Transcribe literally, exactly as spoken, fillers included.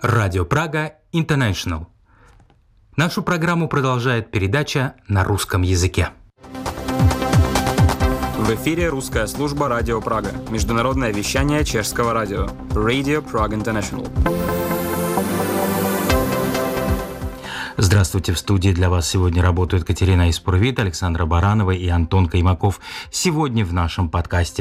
Радио Прага International. Нашу программу продолжает передача на русском языке. В эфире русская служба Радио Прага. Международное вещание чешского радио. Radio Prague International. Здравствуйте, в студии для вас сегодня работают Катерина Испурвит, Александра Баранова и Антон Каймаков. Сегодня в нашем подкасте